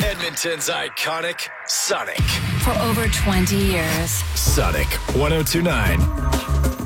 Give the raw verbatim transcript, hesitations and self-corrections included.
Edmonton's iconic Sonic. For over twenty years. Sonic one oh two point nine.